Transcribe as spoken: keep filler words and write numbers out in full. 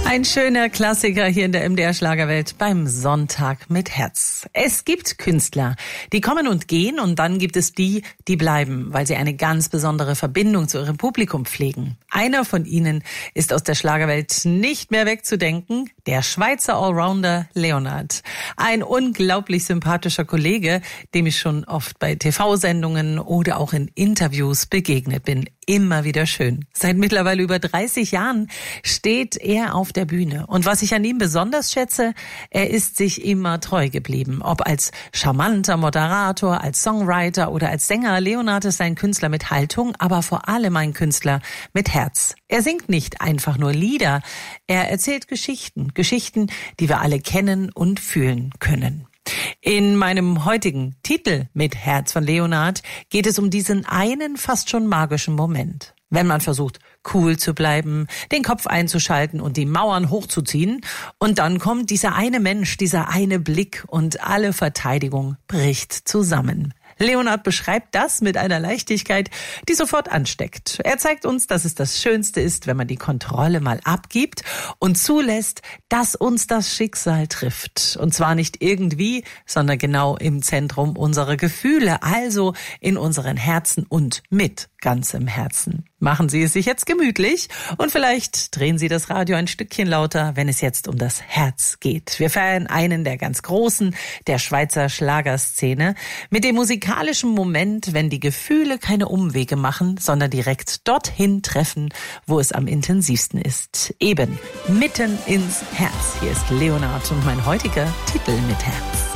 Ein schöner Klassiker hier in der M D R Schlagerwelt beim Sonntag mit Herz. Es gibt Künstler, die kommen und gehen, und dann gibt es die, die bleiben, weil sie eine ganz besondere Verbindung zu ihrem Publikum pflegen. Einer von ihnen ist aus der Schlagerwelt nicht mehr wegzudenken, der Schweizer Allrounder Leonhard. Ein unglaublich sympathischer Kollege, dem ich schon oft bei T V-Sendungen oder auch in Interviews begegnet bin. Immer wieder schön. Seit mittlerweile über dreißig Jahren steht er auf der Bühne. Und was ich an ihm besonders schätze, er ist sich immer treu geblieben. Ob als charmanter Moderator, als Songwriter oder als Sänger, Leonhard ist ein Künstler mit Haltung, aber vor allem ein Künstler mit Herz. Er singt nicht einfach nur Lieder, er erzählt Geschichten. Geschichten, die wir alle kennen und fühlen können. In meinem heutigen Titel mit Herz von Leonhard geht es um diesen einen fast schon magischen Moment. Wenn man versucht, cool zu bleiben, den Kopf einzuschalten und die Mauern hochzuziehen, und dann kommt dieser eine Mensch, dieser eine Blick und alle Verteidigung bricht zusammen. Leonhard beschreibt das mit einer Leichtigkeit, die sofort ansteckt. Er zeigt uns, dass es das Schönste ist, wenn man die Kontrolle mal abgibt und zulässt, dass uns das Schicksal trifft. Und zwar nicht irgendwie, sondern genau im Zentrum unserer Gefühle, also in unseren Herzen und mit ganzem Herzen. Machen Sie es sich jetzt gemütlich und vielleicht drehen Sie das Radio ein Stückchen lauter, wenn es jetzt um das Herz geht. Wir feiern einen der ganz Großen der Schweizer Schlagerszene mit dem musikalischen Moment, wenn die Gefühle keine Umwege machen, sondern direkt dorthin treffen, wo es am intensivsten ist. Eben mitten ins Herz. Hier ist Leonhard und mein heutiger Titel mit Herz.